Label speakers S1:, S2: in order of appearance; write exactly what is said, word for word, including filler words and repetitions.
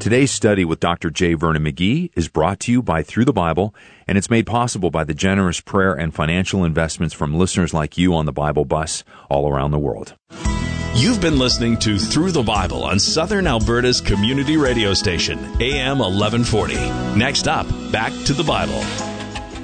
S1: Today's study with Doctor J. Vernon McGee is brought to you by Through the Bible, and it's made possible by the generous prayer and financial investments from listeners like you on the Bible Bus all around the world.
S2: You've been listening to Through the Bible on Southern Alberta's community radio station, A M eleven forty. Next up, back to the Bible.